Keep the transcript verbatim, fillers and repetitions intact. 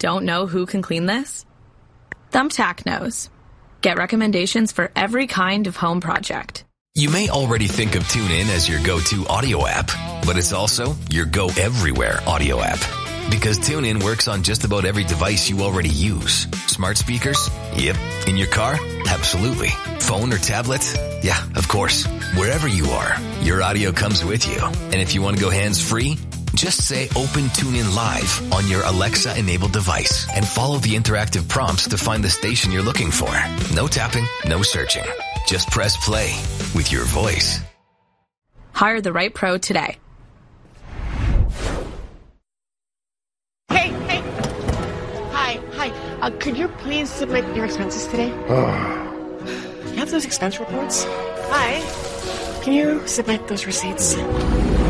Don't know who can clean this? Thumbtack knows. Get recommendations for every kind of home project. You may already think of TuneIn as your go-to audio app, but it's also your go-everywhere audio app. Because TuneIn works on just about every device you already use. Smart speakers? Yep. In your car? Absolutely. Phone or tablet? Yeah, of course. Wherever you are, your audio comes with you. And if you want to go hands-free, just say Open TuneIn Live on your Alexa-enabled device and follow the interactive prompts to find the station you're looking for. No tapping, no searching. Just press play with your voice. Hire the right pro today. Hey, hey. Hi, hi. Uh, could you please submit your expenses today? You have those expense reports? Hi. Can you submit those receipts?